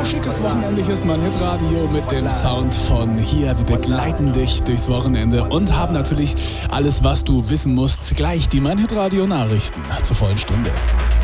schickes Wochenende. Hier ist mein Hitradio mit dem Sound von hier. Wir begleiten dich durchs Wochenende und haben natürlich alles, was du wissen musst. Gleich die Mein Hitradio Nachrichten zur vollen Stunde.